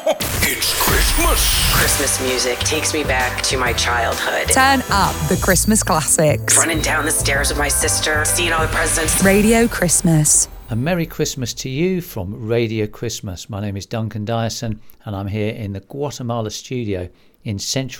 It's Christmas. Christmas music takes me back to my childhood. Turn up the Christmas classics. Running down the stairs with my sister, seeing all the presents. Radio Christmas. A Merry Christmas to you from Radio Christmas. My name is Duncan Dyson and I'm here in the Guatemala studio in central